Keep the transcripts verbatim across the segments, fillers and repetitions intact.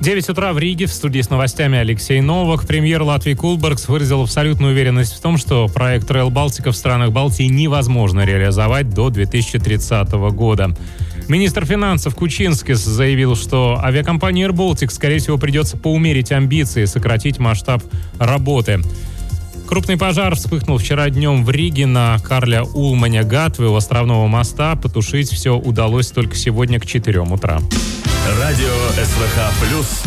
девять утра в Риге. В студии с новостями Алексей Новак. Премьер Латвии Кулбергс выразил абсолютную уверенность в том, что проект Rail Baltica в странах Балтии невозможно реализовать до две тысячи тридцатого года. Министр финансов Кучинскис заявил, что авиакомпании Air Baltic, скорее всего, придется поумерить амбиции, сократить масштаб работы. Крупный пожар вспыхнул вчера днем в Риге на Карля Улманя Гатве у островного моста. Потушить все удалось только сегодня к четырем утра. Радио СВХ плюс.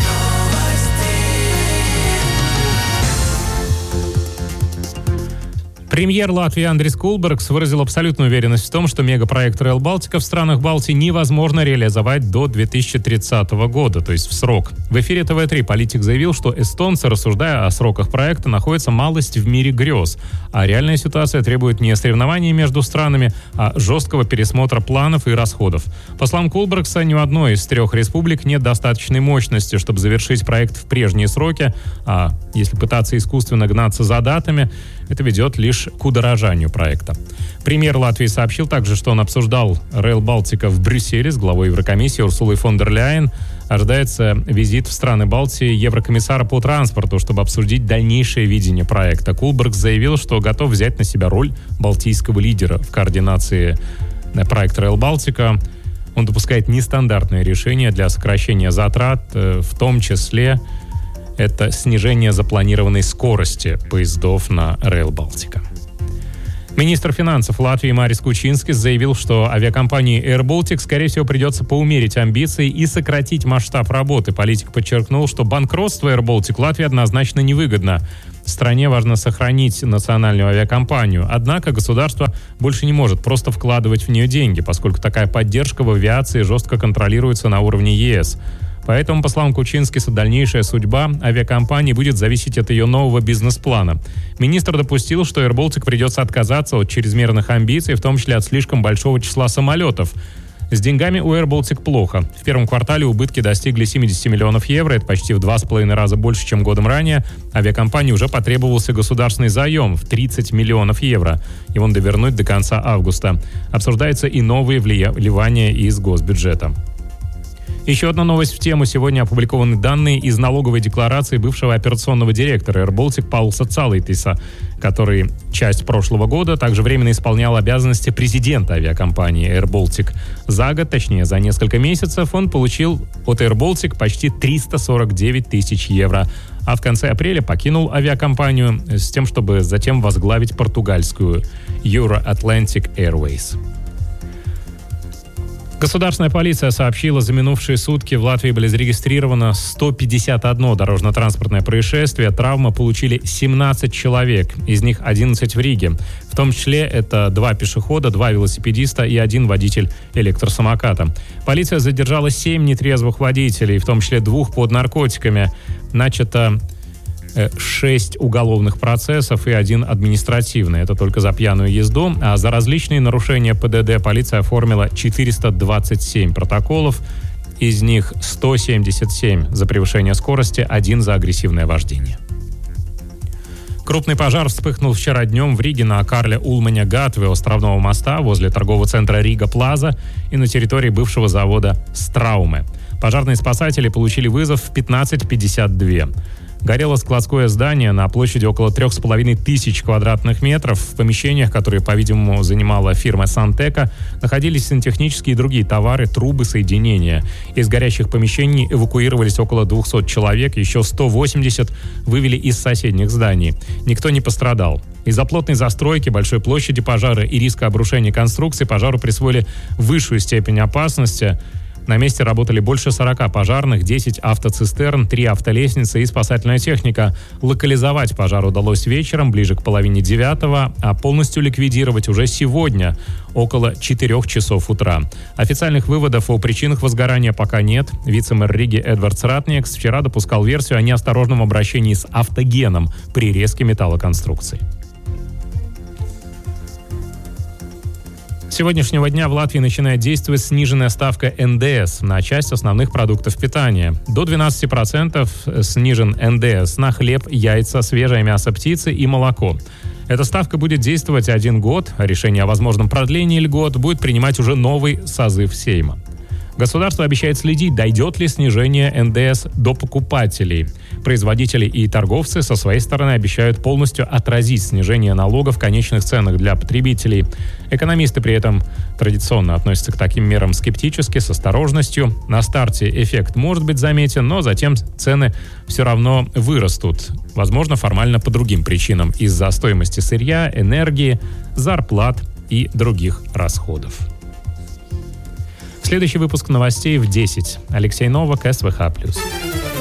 Премьер Латвии Андрис Кулбергс выразил абсолютную уверенность в том, что мегапроект Rail Baltica в странах Балтии невозможно реализовать до две тысячи тридцатого года, то есть в срок. В эфире тэ вэ три политик заявил, что эстонцы, рассуждая о сроках проекта, находятся малость в мире грез, а реальная ситуация требует не соревнований между странами, а жесткого пересмотра планов и расходов. По словам Кулбергса, ни у одной из трех республик нет достаточной мощности, чтобы завершить проект в прежние сроки, а если пытаться искусственно гнаться за датами, это ведет лишь к удорожанию проекта. Премьер Латвии сообщил также, что он обсуждал Rail Baltica в Брюсселе с главой Еврокомиссии Урсулой фон дер Ляйен. Ожидается визит в страны Балтии еврокомиссара по транспорту, чтобы обсудить дальнейшее видение проекта. Кулбергс заявил, что готов взять на себя роль балтийского лидера в координации проекта Rail Baltica. Он допускает нестандартные решения для сокращения затрат, в том числе это снижение запланированной скорости поездов на Rail Baltica. Министр финансов Латвии Марис Кучинскис заявил, что авиакомпании Air Baltic, скорее всего, придется поумерить амбиции и сократить масштаб работы. Политик подчеркнул, что банкротство Air Baltic Латвии однозначно невыгодно. Стране важно сохранить национальную авиакомпанию. Однако государство больше не может просто вкладывать в нее деньги, поскольку такая поддержка в авиации жестко контролируется на уровне е эс. Поэтому, по словам Кучинскиса, дальнейшая судьба авиакомпании будет зависеть от ее нового бизнес-плана. Министр допустил, что Air Baltic придется отказаться от чрезмерных амбиций, в том числе от слишком большого числа самолетов. С деньгами у Air Baltic плохо. В первом квартале убытки достигли семьдесят миллионов евро, это почти в два с половиной раза больше, чем годом ранее. Авиакомпании уже потребовался государственный заем в тридцать миллионов евро. Его надо вернуть до конца августа. Обсуждаются и новые вливания из госбюджета. Еще одна новость в тему. Сегодня опубликованы данные из налоговой декларации бывшего операционного директора Air Baltic Паулса Цалайтиса, который часть прошлого года также временно исполнял обязанности президента авиакомпании Air Baltic. За год, точнее за несколько месяцев, он получил от Air Baltic почти триста сорок девять тысяч евро, а в конце апреля покинул авиакомпанию с тем, чтобы затем возглавить португальскую Euro-Atlantic Airways. Государственная полиция сообщила, за минувшие сутки в Латвии были зарегистрировано сто пятьдесят одно дорожно-транспортное происшествие. Травмы получили семнадцать человек, из них одиннадцать в Риге. В том числе это два пешехода, два велосипедиста и один водитель электросамоката. Полиция задержала семь нетрезвых водителей, в том числе двух под наркотиками. Начато шесть уголовных процессов и один административный. Это только за пьяную езду. А за различные нарушения пэ дэ дэ полиция оформила четыреста двадцать семь протоколов. Из них сто семьдесят семь за превышение скорости, один за агрессивное вождение. Крупный пожар вспыхнул вчера днем в Риге на Карля Улманя Гатве у островного моста возле торгового центра Рига Плаза и на территории бывшего завода Страуме. Пожарные спасатели получили вызов в пятнадцать пятьдесят два. Горело складское здание на площади около трех с половиной тысяч квадратных метров. В помещениях, которые, по-видимому, занимала фирма Сантека, находились сантехнические и другие товары, трубы, соединения. Из горящих помещений эвакуировались около двухсот человек, еще сто восемьдесят вывели из соседних зданий. Никто не пострадал. Из-за плотной застройки, большой площади пожара и риска обрушения конструкции пожару присвоили высшую степень опасности. На месте работали больше сорока пожарных, десять автоцистерн, три автолестницы и спасательная техника. Локализовать пожар удалось вечером, ближе к половине девятого, а полностью ликвидировать уже сегодня, около четырех часов утра. Официальных выводов о причинах возгорания пока нет. Вице-мэр Риги Эдвардс Ратникс вчера допускал версию о неосторожном обращении с автогеном при резке металлоконструкции. С сегодняшнего дня в Латвии начинает действовать сниженная ставка эн дэ эс на часть основных продуктов питания. До двенадцати процентов снижен эн дэ эс на хлеб, яйца, свежее мясо птицы и молоко. Эта ставка будет действовать один год, а решение о возможном продлении льгот будет принимать уже новый созыв Сейма. Государство обещает следить, дойдет ли снижение эн дэ эс до покупателей. Производители и торговцы со своей стороны обещают полностью отразить снижение налогов в конечных ценах для потребителей. Экономисты при этом традиционно относятся к таким мерам скептически, с осторожностью. На старте эффект может быть заметен, но затем цены все равно вырастут. Возможно, формально по другим причинам, из-за стоимости сырья, энергии, зарплат и других расходов. Следующий выпуск новостей в десять. Алексей Новак, эс вэ ха плюс.